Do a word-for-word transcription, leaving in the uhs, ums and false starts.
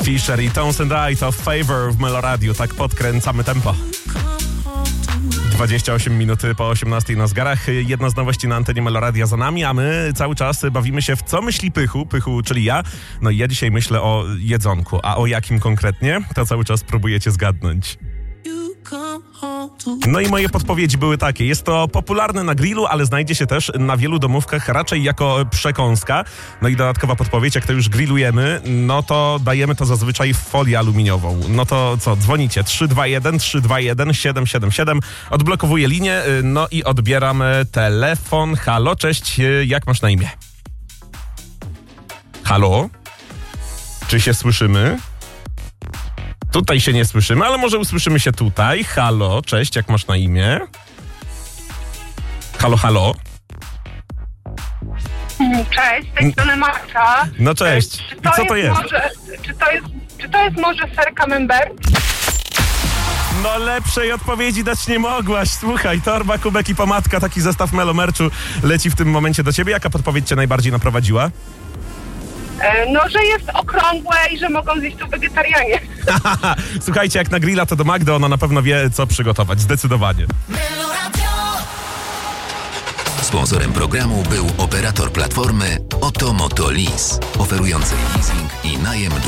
Fisher i Tones and I to Favor w Meloradiu. Tak podkręcamy tempo. dwadzieścia osiem minut po osiemnastej na zgarach. Jedna z nowości na antenie Meloradia za nami, a my cały czas bawimy się w co myśli Pychu. Pychu, czyli ja. No i ja dzisiaj myślę o jedzonku. A o jakim konkretnie? To cały czas próbujecie zgadnąć. No i moje podpowiedzi były takie. Jest to popularne na grillu, ale znajdzie się też na wielu domówkach raczej jako przekąska. No i dodatkowa podpowiedź, jak to już grillujemy, no to dajemy to zazwyczaj w folię aluminiową. No to co, dzwonicie trzy dwa jeden trzy dwa jeden siedem siedem siedem. Odblokowuję linię, no i odbieram telefon. Halo, cześć, jak masz na imię? Halo? Czy się słyszymy? Tutaj się nie słyszymy, ale może usłyszymy się tutaj. Halo, cześć, jak masz na imię? Halo, halo. Cześć, z tej strony Marta. No cześć. Czy I co to jest? Może, czy, to jest czy to jest może ser camembert? No lepszej odpowiedzi dać nie mogłaś. Słuchaj, torba, kubek i pomadka, taki zestaw melomerczu leci w tym momencie do ciebie. Jaka podpowiedź cię najbardziej naprowadziła? No, że jest okrągłe i że mogą zjeść to wegetarianie. Słuchajcie, jak na grilla to do Magdy, ona na pewno wie, co przygotować. Zdecydowanie. Sponsorem programu był operator platformy Oto Moto Lease, oferujący leasing i najem